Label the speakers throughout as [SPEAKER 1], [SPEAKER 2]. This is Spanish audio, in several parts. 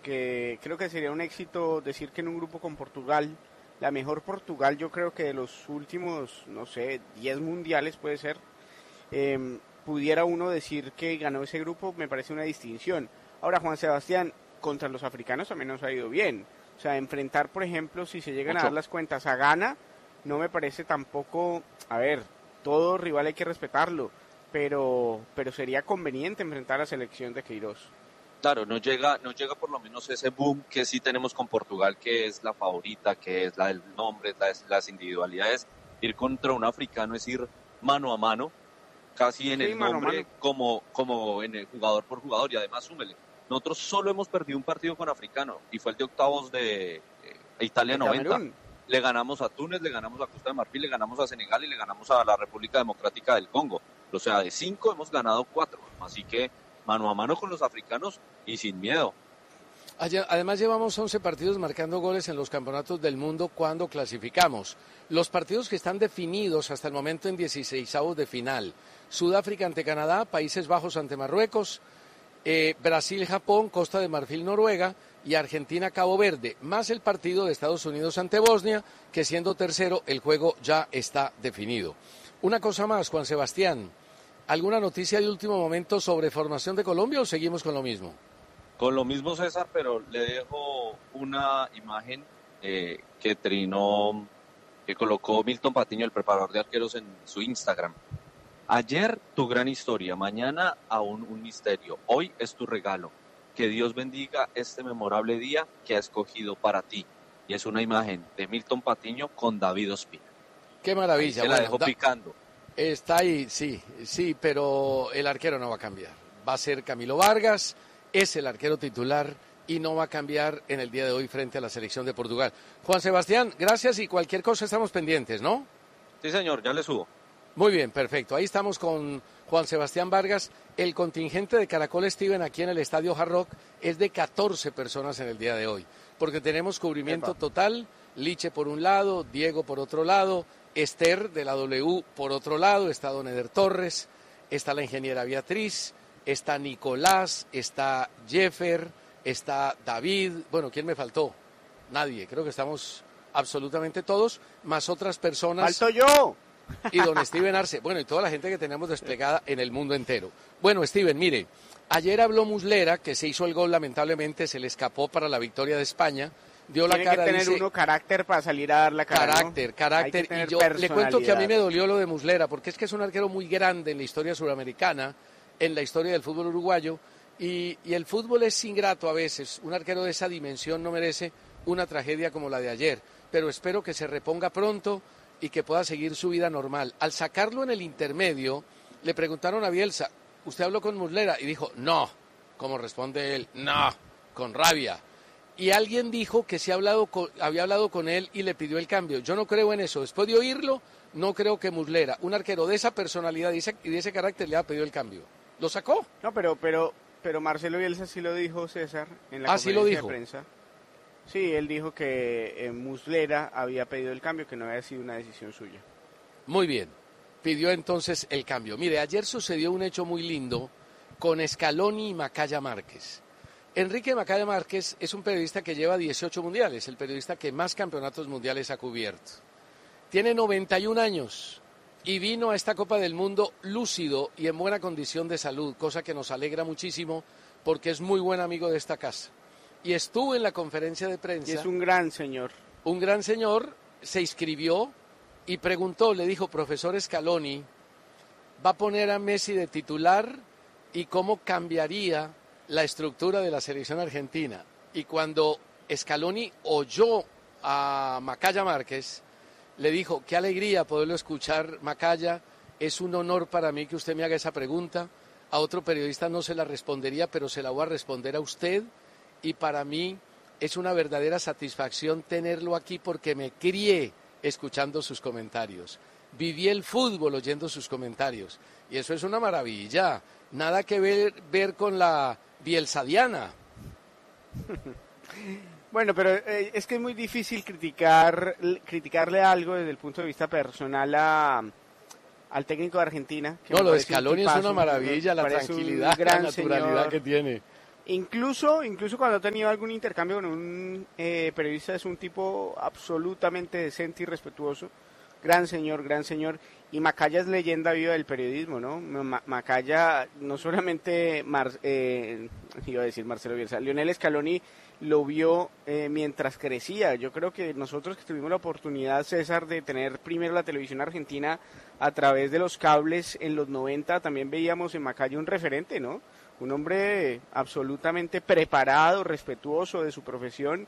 [SPEAKER 1] porque creo que sería un éxito decir que en un grupo con Portugal, la mejor Portugal yo creo que de los últimos, no sé, 10 mundiales puede ser, pudiera uno decir que ganó ese grupo, me parece una distinción. Ahora, Juan Sebastián, contra los africanos también nos ha ido bien. O sea, enfrentar, por ejemplo, si se llegan a dar las cuentas a Ghana, no me parece tampoco, a ver, todo rival hay que respetarlo, pero sería conveniente enfrentar a la selección de Queiroz.
[SPEAKER 2] Claro, no llega por lo menos ese boom que sí tenemos con Portugal, que es la favorita, que es la del nombre, las individualidades. Ir contra un africano es ir mano a mano, casi en el nombre, como en el jugador por jugador, y además súmele. Nosotros solo hemos perdido un partido con africano, y fue el de octavos de Italia 90. Le ganamos a Túnez, le ganamos a Costa de Marfil, le ganamos a Senegal y le ganamos a la República Democrática del Congo. O sea, de 5 hemos ganado 4, así que mano a mano con los africanos y sin miedo.
[SPEAKER 3] Además llevamos 11 partidos marcando goles en los campeonatos del mundo cuando clasificamos. Los partidos que están definidos hasta el momento en 16avos de final: Sudáfrica ante Canadá, Países Bajos ante Marruecos, Brasil, Japón, Costa de Marfil, Noruega y Argentina, Cabo Verde, más el partido de Estados Unidos ante Bosnia, que siendo tercero el juego ya está definido. Una cosa más, Juan Sebastián, ¿alguna noticia de último momento sobre formación de Colombia o seguimos con lo mismo?
[SPEAKER 2] Con lo mismo, César, pero le dejo una imagen que colocó Milton Patiño, el preparador de arqueros, en su Instagram. Ayer tu gran historia, mañana aún un misterio, hoy es tu regalo. Que Dios bendiga este memorable día que ha escogido para ti. Y es una imagen de Milton Patiño con David Ospina.
[SPEAKER 3] ¡Qué maravilla!
[SPEAKER 2] Se la dejó picando.
[SPEAKER 3] Está ahí, sí, pero el arquero no va a cambiar. Va a ser Camilo Vargas, es el arquero titular y no va a cambiar en el día de hoy frente a la selección de Portugal. Juan Sebastián, gracias, y cualquier cosa estamos pendientes, ¿no?
[SPEAKER 2] Sí, señor, ya le subo.
[SPEAKER 3] Muy bien, perfecto. Ahí estamos con Juan Sebastián Vargas. El contingente de Caracol Steven aquí en el Estadio Hard Rock es de 14 personas en el día de hoy, porque tenemos cubrimiento total. Liche por un lado, Diego por otro lado, Esther de la W por otro lado, está don Eder Torres, está la ingeniera Beatriz, está Nicolás, está Jeffer, está David. Bueno, ¿quién me faltó? Nadie, creo que estamos absolutamente todos, más otras personas.
[SPEAKER 1] ¡Falto yo!
[SPEAKER 3] Y don Steven Arce, bueno, y toda la gente que tenemos desplegada en el mundo entero. Bueno, Steven, mire, ayer habló Muslera, que se hizo el gol, lamentablemente se le escapó para la victoria de España, dio la cara.
[SPEAKER 1] Tiene que tener uno carácter para salir a dar la cara,
[SPEAKER 3] Carácter, y yo le cuento que a mí me dolió lo de Muslera, porque es que es un arquero muy grande en la historia suramericana, en la historia del fútbol uruguayo, y el fútbol es ingrato a veces. Un arquero de esa dimensión no merece una tragedia como la de ayer, pero espero que se reponga pronto y que pueda seguir su vida normal. Al sacarlo en el intermedio, le preguntaron a Bielsa, ¿usted habló con Muslera? Y dijo, no. ¿Cómo responde él? No, con rabia. Y alguien dijo que había hablado con él y le pidió el cambio. Yo no creo en eso. Después de oírlo, no creo que Muslera, un arquero de esa personalidad y de ese carácter, le haya pedido el cambio. ¿Lo sacó?
[SPEAKER 1] No, pero Marcelo Bielsa sí lo dijo, César, en la conferencia de prensa. Sí, él dijo que Muslera había pedido el cambio, que no había sido una decisión suya.
[SPEAKER 3] Muy bien, pidió entonces el cambio. Mire, ayer sucedió un hecho muy lindo con Scaloni y Macaya Márquez. Enrique Macaya Márquez es un periodista que lleva 18 mundiales, el periodista que más campeonatos mundiales ha cubierto. Tiene 91 años y vino a esta Copa del Mundo lúcido y en buena condición de salud, cosa que nos alegra muchísimo porque es muy buen amigo de esta casa. Y estuvo en la conferencia de prensa.
[SPEAKER 1] Y es un gran señor.
[SPEAKER 3] Un gran señor, se inscribió y preguntó, le dijo, profesor Scaloni, ¿va a poner a Messi de titular y cómo cambiaría la estructura de la selección argentina? Y cuando Scaloni oyó a Macaya Márquez, le dijo, qué alegría poderlo escuchar, Macaya, es un honor para mí que usted me haga esa pregunta. A otro periodista no se la respondería, pero se la voy a responder a usted. Y para mí es una verdadera satisfacción tenerlo aquí porque me crié escuchando sus comentarios. Viví el fútbol oyendo sus comentarios. Y eso es una maravilla. Nada que ver con la bielsadiana.
[SPEAKER 1] Bueno, pero es que es muy difícil criticarle algo desde el punto de vista personal al técnico de Argentina.
[SPEAKER 3] No, lo de Scaloni es una maravilla, la tranquilidad, la naturalidad que tiene.
[SPEAKER 1] Incluso cuando ha tenido algún intercambio con un periodista, es un tipo absolutamente decente y respetuoso. Gran señor. Y Macaya es leyenda viva del periodismo, ¿no? Macaya, no solamente, iba a decir Marcelo Bielsa, Lionel Scaloni lo vio mientras crecía. Yo creo que nosotros que tuvimos la oportunidad, César, de tener primero la televisión argentina a través de los cables en los 90, también veíamos en Macaya un referente, ¿no? Un hombre absolutamente preparado, respetuoso de su profesión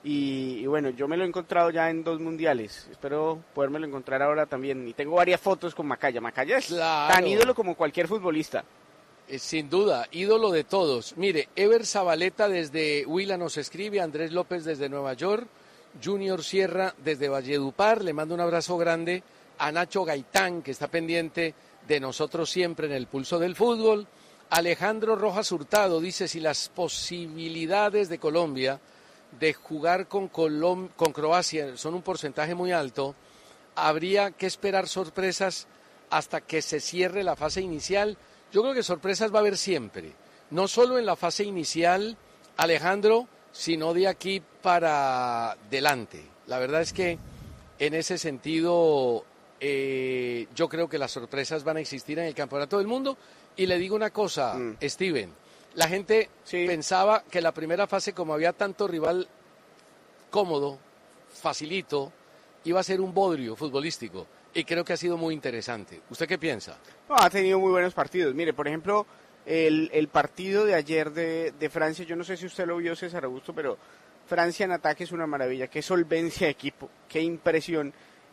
[SPEAKER 1] y bueno, yo me lo he encontrado ya en 2 mundiales, espero podérmelo encontrar ahora también y tengo varias fotos con Macaya. Macaya es tan ídolo como cualquier futbolista.
[SPEAKER 3] Sin duda, ídolo de todos. Mire, Ever Zabaleta desde Huila nos escribe, Andrés López desde Nueva York, Junior Sierra desde Valledupar, le mando un abrazo grande a Nacho Gaitán, que está pendiente de nosotros siempre en el pulso del fútbol. Alejandro Rojas Hurtado dice, si las posibilidades de Colombia de jugar con Croacia son un porcentaje muy alto, habría que esperar sorpresas hasta que se cierre la fase inicial. Yo creo que sorpresas va a haber siempre, no solo en la fase inicial, Alejandro, sino de aquí para adelante. La verdad es que en ese sentido yo creo que las sorpresas van a existir en el Campeonato del Mundo. Y le digo una cosa, Steven, la gente pensaba que la primera fase, como había tanto rival cómodo, facilito, iba a ser un bodrio futbolístico. Y creo que ha sido muy interesante. ¿Usted qué piensa?
[SPEAKER 1] No, ha tenido muy buenos partidos. Mire, por ejemplo, el partido de ayer de Francia, yo no sé si usted lo vio, César Augusto, pero Francia en ataque es una maravilla. Qué solvencia de equipo, qué impresión.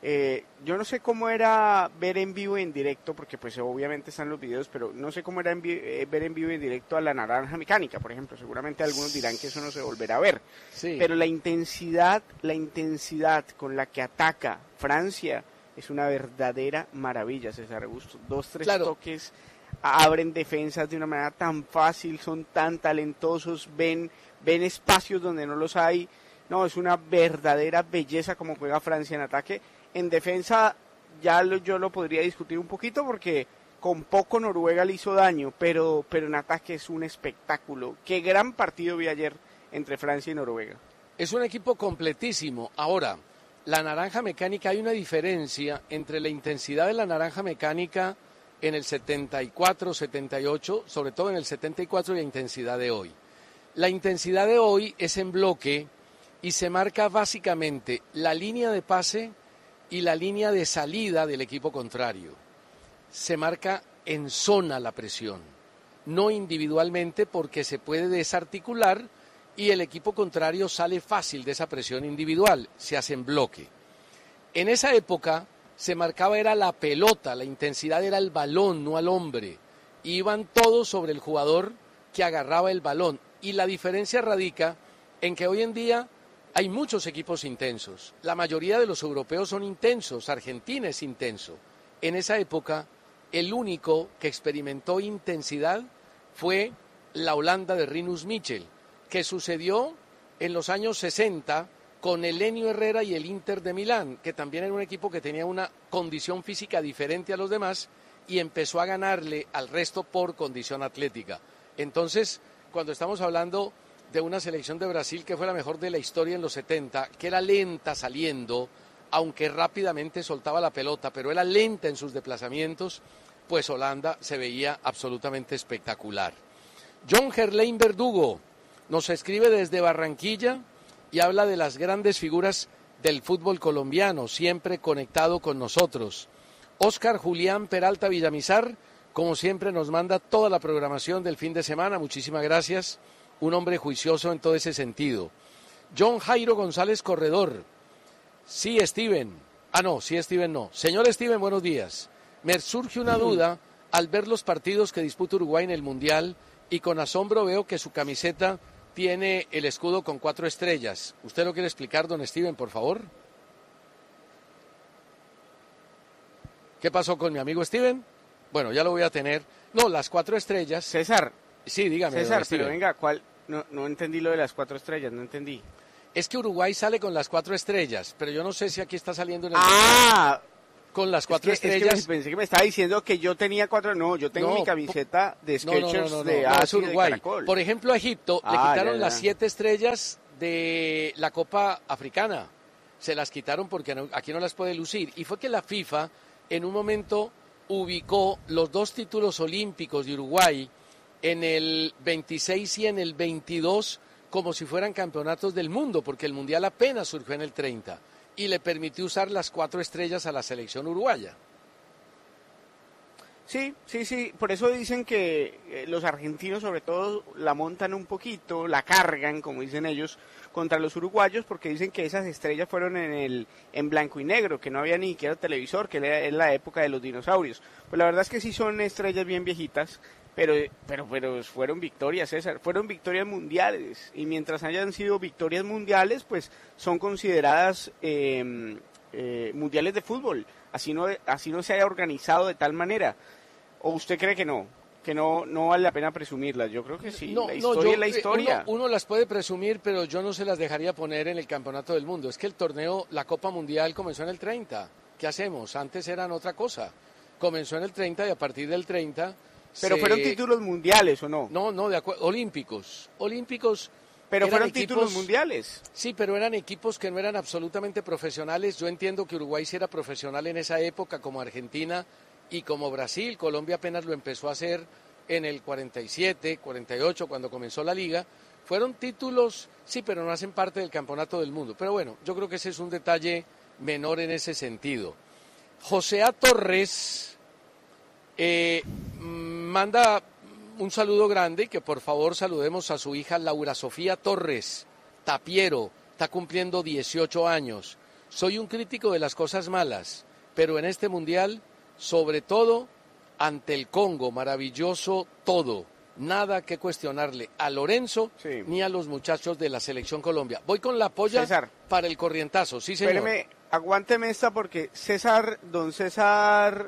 [SPEAKER 1] Yo no sé cómo era ver en vivo y en directo, porque pues obviamente están los videos, pero no sé cómo era ver en vivo y en directo a la Naranja Mecánica, por ejemplo. Seguramente algunos dirán que eso no se volverá a ver.
[SPEAKER 3] Sí.
[SPEAKER 1] Pero la intensidad con la que ataca Francia es una verdadera maravilla, César Augusto. 2-3 toques, abren defensas de una manera tan fácil, son tan talentosos, ven espacios donde no los hay. No, es una verdadera belleza como juega Francia en ataque. En defensa yo lo podría discutir un poquito porque con poco Noruega le hizo daño, pero en ataque es un espectáculo. Qué gran partido vi ayer entre Francia y Noruega.
[SPEAKER 3] Es un equipo completísimo. Ahora, la Naranja Mecánica, hay una diferencia entre la intensidad de la Naranja Mecánica en el 74, 78, sobre todo en el 74 y la intensidad de hoy. La intensidad de hoy es en bloque y se marca básicamente la línea de pase y la línea de salida del equipo contrario. Se marca en zona la presión, no individualmente porque se puede desarticular y el equipo contrario sale fácil de esa presión individual, se hace en bloque. En esa época se marcaba era la pelota, la intensidad era el balón, no al hombre. Iban todos sobre el jugador que agarraba el balón y la diferencia radica en que hoy en día hay muchos equipos intensos. La mayoría de los europeos son intensos, Argentina es intenso. En esa época, el único que experimentó intensidad fue la Holanda de Rinus Michel, que sucedió en los años 60 con el Helenio Herrera y el Inter de Milán, que también era un equipo que tenía una condición física diferente a los demás y empezó a ganarle al resto por condición atlética. Entonces, cuando estamos hablando de una selección de Brasil que fue la mejor de la historia en los 70, que era lenta saliendo, aunque rápidamente soltaba la pelota, pero era lenta en sus desplazamientos, pues Holanda se veía absolutamente espectacular. John Gerlain Verdugo nos escribe desde Barranquilla y habla de las grandes figuras del fútbol colombiano, siempre conectado con nosotros. Óscar Julián Peralta Villamizar, como siempre, nos manda toda la programación del fin de semana. Muchísimas gracias. Un hombre juicioso en todo ese sentido. John Jairo González Corredor. Sí, Steven. Sí, Steven no. Señor Steven, buenos días. Me surge una duda al ver los partidos que disputa Uruguay en el Mundial y con asombro veo que su camiseta tiene el escudo con 4 estrellas. ¿Usted lo quiere explicar, don Steven, por favor? ¿Qué pasó con mi amigo Steven? Bueno, ya lo voy a tener. No, las 4 estrellas.
[SPEAKER 1] César.
[SPEAKER 3] Sí, dígame.
[SPEAKER 1] César, pero venga, ¿cuál? No entendí lo de las 4 estrellas, no entendí.
[SPEAKER 3] Es que Uruguay sale con las 4 estrellas, pero yo no sé si aquí está saliendo en el... con las 4 estrellas.
[SPEAKER 1] Es que pensé que me estaba diciendo que yo tenía 4, no, yo tengo mi camiseta de Skechers de Asia y de Caracol.
[SPEAKER 3] Por ejemplo, a Egipto le quitaron las 7 estrellas de la Copa Africana. Se las quitaron porque aquí no las puede lucir. Y fue que la FIFA en un momento ubicó los 2 títulos olímpicos de Uruguay en el 26 y en el 22 como si fueran campeonatos del mundo, porque el Mundial apenas surgió en el 30 y le permitió usar las 4 estrellas a la selección uruguaya.
[SPEAKER 1] Sí, por eso dicen que los argentinos sobre todo la montan un poquito, la cargan, como dicen ellos, contra los uruguayos, porque dicen que esas estrellas fueron en blanco y negro, que no había ni siquiera televisor, que es la época de los dinosaurios. Pues la verdad es que sí son estrellas bien viejitas, pero fueron victorias, César, fueron victorias mundiales, y mientras hayan sido victorias mundiales, pues son consideradas mundiales de fútbol, así no se haya organizado de tal manera. ¿O usted cree que no vale la pena presumirlas? Yo creo que sí, la historia es la historia.
[SPEAKER 3] Uno las puede presumir, pero yo no se las dejaría poner en el Campeonato del Mundo. Es que el torneo, la Copa Mundial comenzó en el 30. ¿Qué hacemos? Antes eran otra cosa. Comenzó en el 30 y a partir del 30...
[SPEAKER 1] ¿Pero fueron títulos mundiales o no?
[SPEAKER 3] No, de acuerdo, olímpicos.
[SPEAKER 1] Pero fueron títulos mundiales.
[SPEAKER 3] Sí, pero eran equipos que no eran absolutamente profesionales. Yo entiendo que Uruguay sí era profesional en esa época, como Argentina y como Brasil. Colombia apenas lo empezó a hacer en el 47, 48, cuando comenzó la liga. Fueron títulos, sí, pero no hacen parte del Campeonato del Mundo. Pero bueno, yo creo que ese es un detalle menor en ese sentido. José A. Torres manda un saludo grande y que por favor saludemos a su hija Laura Sofía Torres Tapiero. Está cumpliendo 18 años. Soy un crítico de las cosas malas, pero en este mundial, sobre todo ante el Congo, maravilloso todo. Nada que cuestionarle a Lorenzo ni a los muchachos de la Selección Colombia. Voy con la polla, César, para el corrientazo. Sí, señor.
[SPEAKER 1] Espéreme, aguánteme esta porque don César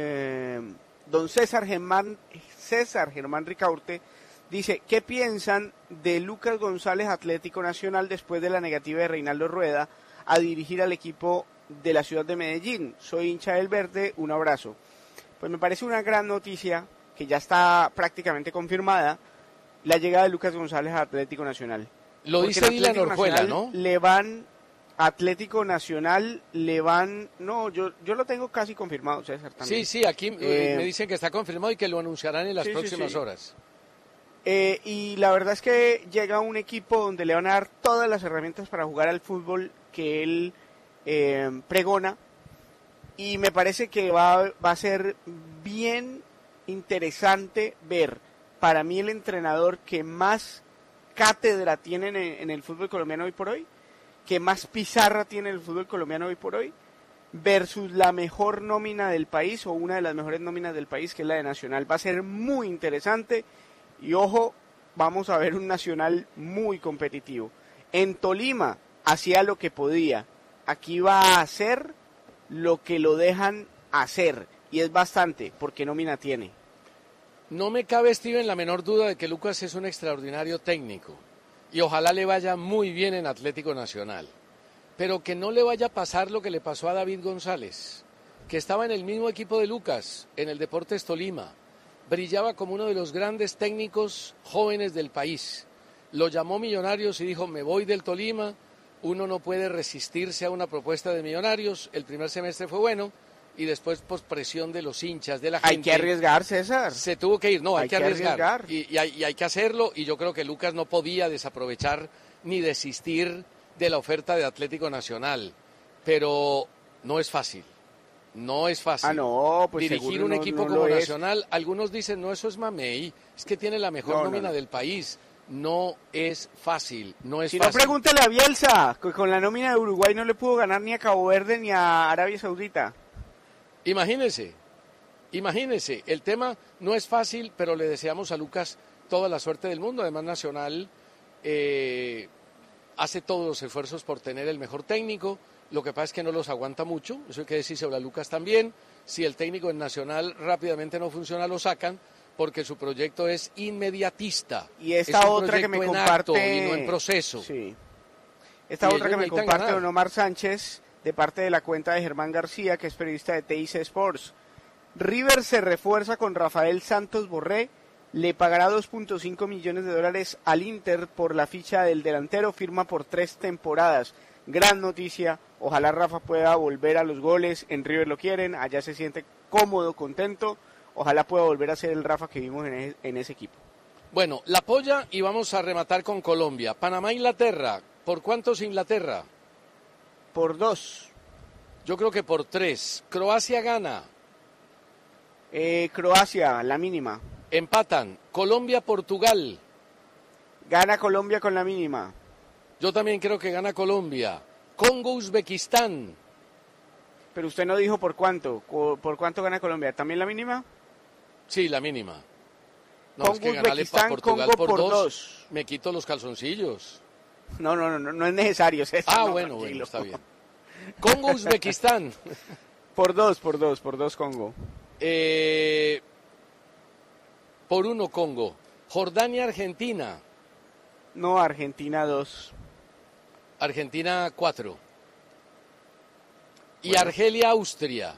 [SPEAKER 1] Germán Ricaurte dice, ¿qué piensan de Lucas González, Atlético Nacional, después de la negativa de Reinaldo Rueda a dirigir al equipo de la ciudad de Medellín? Soy hincha del Verde, un abrazo. Pues me parece una gran noticia, que ya está prácticamente confirmada, la llegada de Lucas González a Atlético Nacional.
[SPEAKER 3] Lo dice Dylan Orjuela, ¿no?
[SPEAKER 1] Atlético Nacional le van... No, yo lo tengo casi confirmado, César, también.
[SPEAKER 3] Sí, aquí me dicen que está confirmado y que lo anunciarán en las próximas horas.
[SPEAKER 1] Y la verdad es que llega un equipo donde le van a dar todas las herramientas para jugar al fútbol que él pregona, y me parece que va a ser bien interesante ver, para mí, el entrenador que más cátedra tiene en el fútbol colombiano hoy por hoy, que más pizarra tiene el fútbol colombiano hoy por hoy, versus la mejor nómina del país, o una de las mejores nóminas del país, que es la de Nacional. Va a ser muy interesante, y ojo, vamos a ver un Nacional muy competitivo. En Tolima hacía lo que podía, aquí va a hacer lo que lo dejan hacer, y es bastante, porque nómina tiene.
[SPEAKER 3] No me cabe, Steven, la menor duda de que Lucas es un extraordinario técnico. Y ojalá le vaya muy bien en Atlético Nacional, pero que no le vaya a pasar lo que le pasó a David González, que estaba en el mismo equipo de Lucas, en el Deportes Tolima, brillaba como uno de los grandes técnicos jóvenes del país, lo llamó Millonarios y dijo, me voy del Tolima, uno no puede resistirse a una propuesta de Millonarios, el primer semestre fue bueno, y después, pues, presión de los hinchas, de la gente.
[SPEAKER 1] Hay que arriesgar, César.
[SPEAKER 3] Se tuvo que ir, hay que arriesgar. Y hay que hacerlo, y yo creo que Lucas no podía desaprovechar ni desistir de la oferta de Atlético Nacional. Pero no es fácil.
[SPEAKER 1] Pues
[SPEAKER 3] dirigir un equipo como Nacional, algunos dicen, no, eso es mamey, es que tiene la mejor nómina del país. No es fácil,
[SPEAKER 1] Si no, pregúntele a Bielsa, que con la nómina de Uruguay no le pudo ganar ni a Cabo Verde ni a Arabia Saudita.
[SPEAKER 3] Imagínese, el tema no es fácil, pero le deseamos a Lucas toda la suerte del mundo. Además, Nacional hace todos los esfuerzos por tener el mejor técnico, lo que pasa es que no los aguanta mucho, eso hay que decirse a Lucas también. Si el técnico en Nacional rápidamente no funciona, lo sacan, porque su proyecto es inmediatista.
[SPEAKER 1] Y esta otra que me comparte...
[SPEAKER 3] y no en proceso.
[SPEAKER 1] Sí. Esta otra que me comparte don Omar Sánchez de parte de la cuenta de Germán García, que es periodista de TIC Sports. River se refuerza con Rafael Santos Borré, le pagará $2.5 millones al Inter por la ficha del delantero, firma por 3 temporadas. Gran noticia, ojalá Rafa pueda volver a los goles, en River lo quieren, allá se siente cómodo, contento, ojalá pueda volver a ser el Rafa que vimos en ese equipo.
[SPEAKER 3] Bueno, la polla y vamos a rematar con Colombia. Panamá-Inglaterra, ¿por cuántos Inglaterra?
[SPEAKER 1] Por 2.
[SPEAKER 3] Yo creo que por 3. Croacia gana.
[SPEAKER 1] Croacia, la mínima.
[SPEAKER 3] Empatan. Colombia-Portugal.
[SPEAKER 1] Gana Colombia con la mínima.
[SPEAKER 3] Yo también creo que gana Colombia. Congo-Uzbekistán.
[SPEAKER 1] Pero usted no dijo por cuánto. ¿Por cuánto gana Colombia? ¿También la mínima?
[SPEAKER 3] Sí, la mínima. No,
[SPEAKER 1] Congo,
[SPEAKER 3] es que ganarle a Portugal
[SPEAKER 1] Congo por 2.
[SPEAKER 3] Me quito los calzoncillos.
[SPEAKER 1] No es necesario. César,
[SPEAKER 3] Ah,
[SPEAKER 1] no,
[SPEAKER 3] bueno, está bien. Congo-Uzbekistán.
[SPEAKER 1] Por 2 Congo.
[SPEAKER 3] Por 1 Congo. Jordania-Argentina.
[SPEAKER 1] No, Argentina 2.
[SPEAKER 3] Argentina 4. Y
[SPEAKER 1] Bueno.
[SPEAKER 3] Argelia-Austria.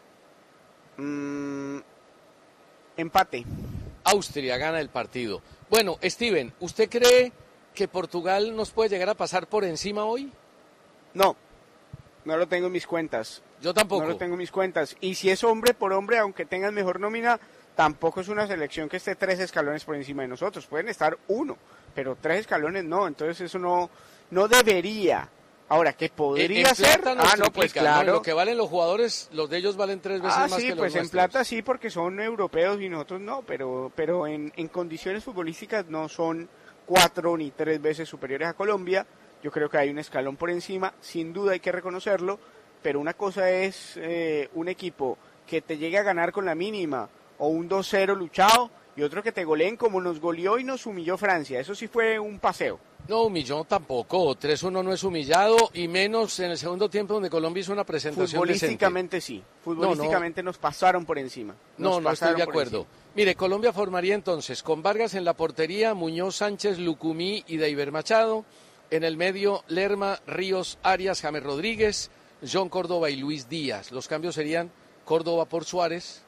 [SPEAKER 1] Empate.
[SPEAKER 3] Austria gana el partido. Bueno, Steven, ¿usted cree que Portugal nos puede llegar a pasar por encima hoy?
[SPEAKER 1] No lo tengo en mis cuentas.
[SPEAKER 3] Yo tampoco.
[SPEAKER 1] No lo tengo en mis cuentas. Y si es hombre por hombre, aunque tengan mejor nómina, tampoco es una selección que esté 3 escalones por encima de nosotros. Pueden estar 1, pero 3 escalones no. Entonces eso no debería. Ahora, ¿qué podría ser?
[SPEAKER 3] No,
[SPEAKER 1] pues
[SPEAKER 3] claro.
[SPEAKER 1] claro.
[SPEAKER 3] Lo que valen los jugadores, los de ellos valen 3 veces más
[SPEAKER 1] Sí,
[SPEAKER 3] que los
[SPEAKER 1] pues
[SPEAKER 3] nuestros.
[SPEAKER 1] en plata sí, porque son europeos y nosotros no, pero en condiciones futbolísticas no son 4 ni 3 veces superiores a Colombia. Yo creo que hay un escalón por encima, sin duda hay que reconocerlo, pero una cosa es un equipo que te llegue a ganar con la mínima o un 2-0 luchado y otro que te goleen como nos goleó y nos humilló Francia. Eso sí fue un paseo.
[SPEAKER 3] No, humilló tampoco. 3-1 no es humillado y menos en el segundo tiempo donde Colombia hizo una presentación
[SPEAKER 1] Futbolísticamente
[SPEAKER 3] decente.
[SPEAKER 1] sí. Futbolísticamente nos pasaron por encima.
[SPEAKER 3] No estoy de acuerdo. Mire, Colombia formaría entonces con Vargas en la portería, Muñoz, Sánchez, Lucumí y Deiber Machado. En el medio, Lerma, Ríos, Arias, James Rodríguez, John Córdoba y Luis Díaz. Los cambios serían Córdoba por Suárez.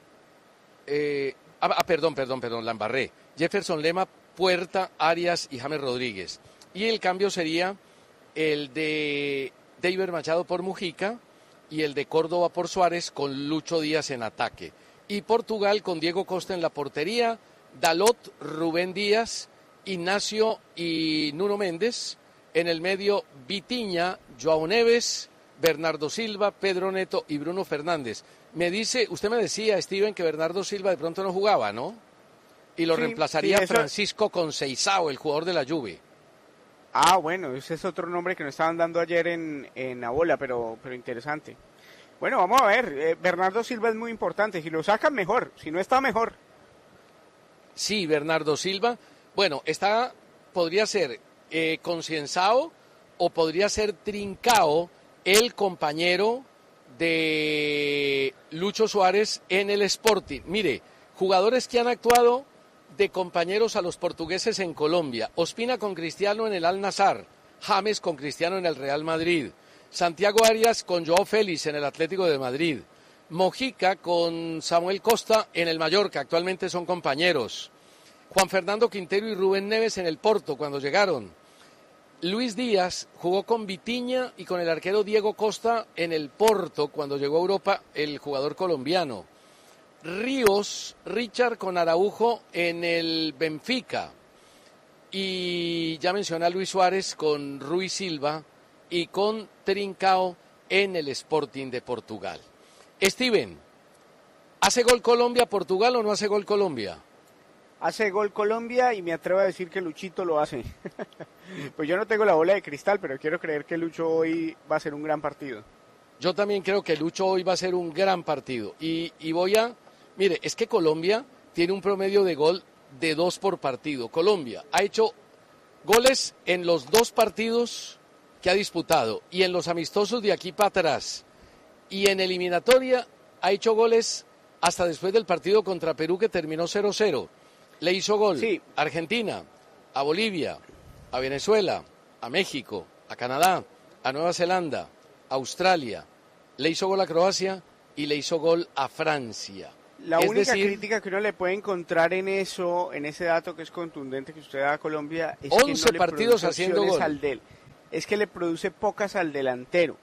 [SPEAKER 3] Perdón, la embarré. Jefferson Lema, Puerta, Arias y James Rodríguez. Y el cambio sería el de Deiber Machado por Mujica y el de Córdoba por Suárez con Lucho Díaz en ataque. Y Portugal con Diego Costa en la portería, Dalot, Rubén Díaz, Ignacio y Nuno Méndez. En el medio, Vitinha, Joao Neves, Bernardo Silva, Pedro Neto y Bruno Fernández. Usted me decía, Steven, que Bernardo Silva de pronto no jugaba, ¿no? Y lo reemplazaría Francisco Conceição, el jugador de la Juve.
[SPEAKER 1] Bueno, ese es otro nombre que nos estaban dando ayer en la bola, pero interesante. Bueno, vamos a ver, Bernardo Silva es muy importante, si lo sacan mejor, si no está mejor.
[SPEAKER 3] Sí, Bernardo Silva, bueno, podría ser Conceição o podría ser Trincao, el compañero de Lucho Suárez en el Sporting. Mire, jugadores que han actuado de compañeros a los portugueses en Colombia. Ospina con Cristiano en el Al-Nassr, James con Cristiano en el Real Madrid, Santiago Arias con Joao Félix en el Atlético de Madrid, Mojica con Samuel Costa en el Mallorca, actualmente son compañeros, Juan Fernando Quintero y Rubén Neves en el Porto cuando llegaron, Luis Díaz jugó con Vitinha y con el arquero Diego Costa en el Porto cuando llegó a Europa el jugador colombiano. Ríos, Richard con Araujo en el Benfica. Y ya mencioné a Luis Suárez con Rui Silva y con Trincao en el Sporting de Portugal. Steven, ¿hace gol Colombia, Portugal o no hace gol Colombia?
[SPEAKER 1] Hace gol Colombia y me atrevo a decir que Luchito lo hace. Pues yo no tengo la bola de cristal, pero quiero creer que Lucho hoy va a ser un gran partido.
[SPEAKER 3] Yo también creo que Lucho hoy va a ser un gran partido. Y mire, es que Colombia tiene un promedio de gol de 2 por partido. Colombia ha hecho goles en los 2 partidos que ha disputado y en los amistosos de aquí para atrás. Y en eliminatoria ha hecho goles hasta después del partido contra Perú que terminó 0-0. Le hizo gol a Argentina, a Bolivia, a Venezuela, a México, a Canadá, a Nueva Zelanda, a Australia, le hizo gol a Croacia y le hizo gol a Francia.
[SPEAKER 1] La única crítica que uno le puede encontrar en ese dato que es contundente que usted da a Colombia, es
[SPEAKER 3] 11
[SPEAKER 1] que no le
[SPEAKER 3] partidos haciendo gol.
[SPEAKER 1] Es que le produce pocas al delantero,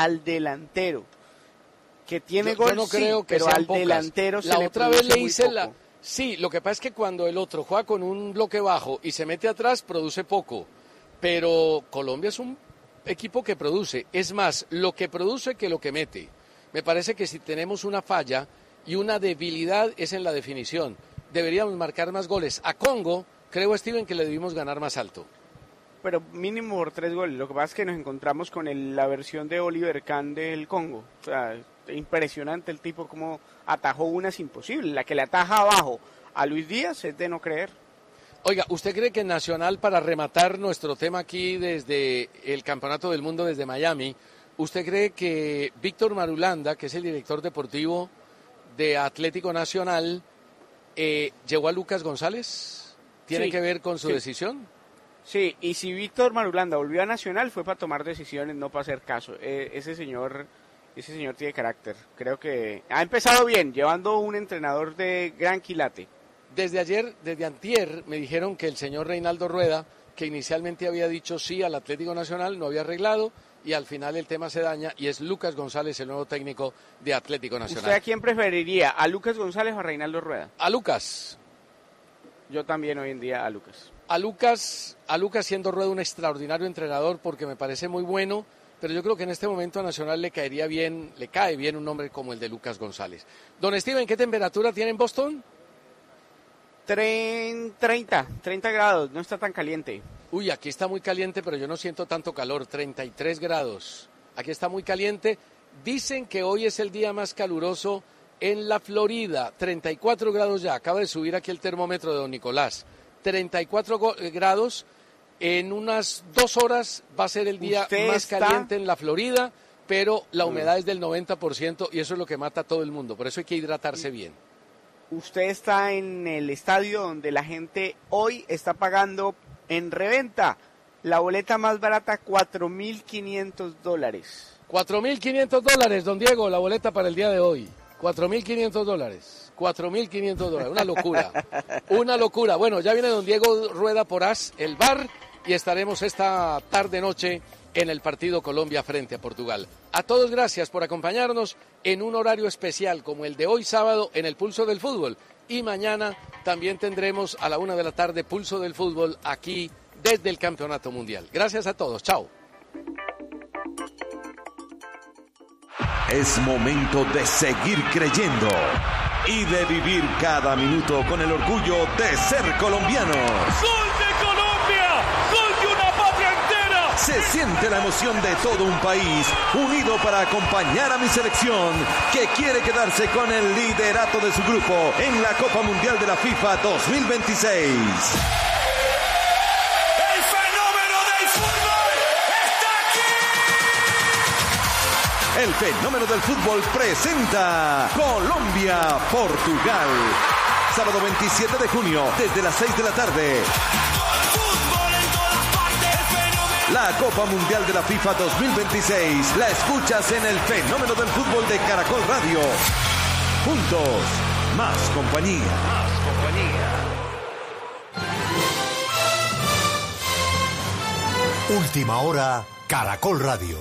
[SPEAKER 1] que tiene gol,
[SPEAKER 3] yo no creo que
[SPEAKER 1] pero al
[SPEAKER 3] pocas.
[SPEAKER 1] delantero se
[SPEAKER 3] la
[SPEAKER 1] le
[SPEAKER 3] otra vez le
[SPEAKER 1] muy
[SPEAKER 3] hice
[SPEAKER 1] poco.
[SPEAKER 3] Sí, lo que pasa es que cuando el otro juega con un bloque bajo y se mete atrás, produce poco. Pero Colombia es un equipo que produce. Es más, lo que produce que lo que mete. Me parece que si tenemos una falla y una debilidad es en la definición. Deberíamos marcar más goles. A Congo, creo, Steven, que le debimos ganar más alto.
[SPEAKER 1] Pero mínimo por 3 goles. Lo que pasa es que nos encontramos con la versión de Oliver Kahn del Congo. O sea, impresionante el tipo como atajó unas imposibles. La que le ataja abajo a Luis Díaz es de no creer.
[SPEAKER 3] Oiga, ¿usted cree que Nacional, para rematar nuestro tema aquí desde el Campeonato del Mundo desde Miami, ¿usted cree que Víctor Marulanda, que es el director deportivo de Atlético Nacional, llegó a Lucas González? ¿Tiene que ver con su decisión?
[SPEAKER 1] Sí, y si Víctor Marulanda volvió a Nacional fue para tomar decisiones, no para hacer caso. Ese señor tiene carácter. Creo que ha empezado bien, llevando un entrenador de gran quilate.
[SPEAKER 3] Desde antier, me dijeron que el señor Reinaldo Rueda, que inicialmente había dicho sí al Atlético Nacional, no había arreglado, y al final el tema se daña, y es Lucas González, el nuevo técnico de Atlético Nacional.
[SPEAKER 1] ¿Usted a quién preferiría, a Lucas González o a Reinaldo Rueda?
[SPEAKER 3] A Lucas.
[SPEAKER 1] Yo también hoy en día a Lucas.
[SPEAKER 3] A Lucas siendo Rueda un extraordinario entrenador, porque me parece muy bueno, pero yo creo que en este momento a Nacional le cae bien un nombre como el de Lucas González. Don Steven, ¿qué temperatura tiene en Boston?
[SPEAKER 1] 30 grados, no está tan caliente.
[SPEAKER 3] Uy, aquí está muy caliente, pero yo no siento tanto calor, 33 grados. Aquí está muy caliente. Dicen que hoy es el día más caluroso en la Florida, 34 grados ya. Acaba de subir aquí el termómetro de don Nicolás. 34 grados, en unas 2 horas va a ser el día más caliente en la Florida, pero la humedad es del 90% y eso es lo que mata a todo el mundo. Por eso hay que hidratarse bien.
[SPEAKER 1] Usted está en el estadio donde la gente hoy está pagando en reventa la boleta más barata, $4.500.
[SPEAKER 3] $4.500, don Diego, la boleta para el día de hoy. $4.500. $4.500, una locura. Bueno, ya viene don Diego Rueda Porás, el VAR, y estaremos esta tarde-noche en el partido Colombia frente a Portugal. A todos gracias por acompañarnos en un horario especial como el de hoy sábado en el Pulso del Fútbol. Y mañana también tendremos a la 1 de la tarde Pulso del Fútbol aquí desde el Campeonato Mundial. Gracias a todos, chao.
[SPEAKER 4] Es momento de seguir creyendo y de vivir cada minuto con el orgullo de ser colombianos.
[SPEAKER 5] ¡Gol de Colombia! ¡Gol de una patria entera!
[SPEAKER 4] Se siente la emoción de todo un país unido para acompañar a mi selección, que quiere quedarse con el liderato de su grupo en la Copa Mundial de la FIFA 2026. El fenómeno del fútbol presenta Colombia-Portugal. Sábado 27 de junio, desde las 6 de la tarde. La Copa Mundial de la FIFA 2026 la escuchas en el fenómeno del fútbol de Caracol Radio. Juntos, más compañía.
[SPEAKER 6] Última hora, Caracol Radio.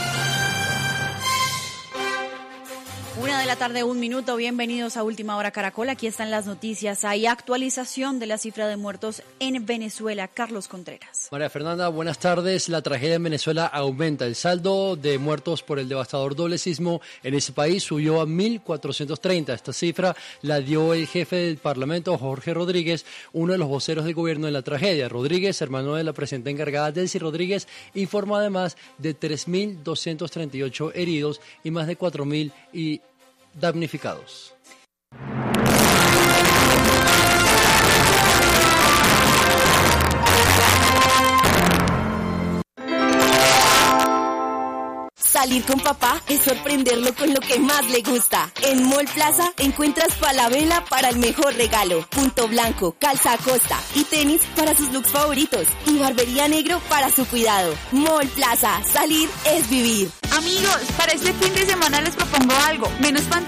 [SPEAKER 7] 1:01 p.m, bienvenidos a Última Hora Caracol, aquí están las noticias. Hay actualización de la cifra de muertos en Venezuela. Carlos Contreras.
[SPEAKER 8] María Fernanda, buenas tardes. La tragedia en Venezuela aumenta. El saldo de muertos por el devastador doble sismo en ese país subió a 1.430. Esta cifra la dio el jefe del Parlamento, Jorge Rodríguez, uno de los voceros del gobierno en la tragedia. Rodríguez, hermano de la presidenta encargada, Delcy Rodríguez, informa además de 3.238 heridos y más de 4.000 damnificados.
[SPEAKER 9] Salir con papá es sorprenderlo con lo que más le gusta. En Mall Plaza encuentras Falabella para el mejor regalo, Punto Blanco, Calza Acosta y tenis para sus looks favoritos y Barbería Negro para su cuidado. Mall Plaza, salir es vivir.
[SPEAKER 10] Amigos, para este fin de semana les propongo algo. Menos